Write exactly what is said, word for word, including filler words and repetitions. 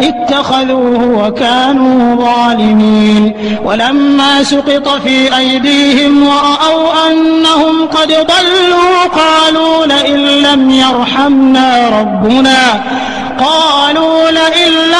اتخذوه وكانوا ظالمين ولما سقط في أيديهم ورأوا أنهم قد ضلوا قالوا لئن لم يرحمنا ربنا قالوا لئن